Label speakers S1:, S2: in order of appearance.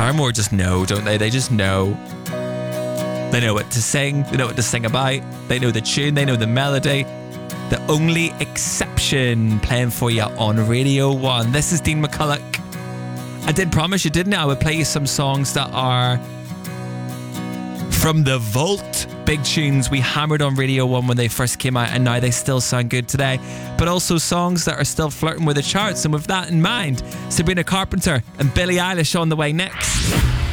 S1: Paramore just know, don't they? They just know. They know what to sing. They know what to sing about. They know the tune. They know the melody. The only exception playing for you on Radio 1. This is Dean McCulloch. I did promise you, didn't I? I would play you some songs that are from the vault. Big tunes we hammered on Radio 1 when they first came out, and now they still sound good today. But also songs that are still flirting with the charts. And with that in mind, Sabrina Carpenter and Billie Eilish on the way next.